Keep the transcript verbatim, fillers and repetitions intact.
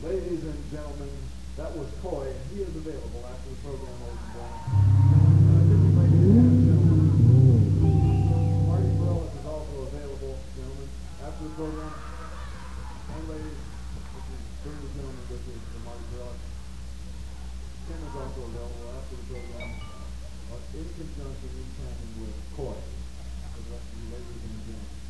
Ladies and gentlemen, that was Coy, and he is available after the program, ladies and gentlemen. And I think we might get a gentlemen. Marty Bareilles is also available, gentlemen, after the program. And ladies, this is bring the gentleman with you for Marty Bareilles. Tim is also available after the program, uh, in conjunction, in tandem with Coy. For the rest of you ladies and gentlemen.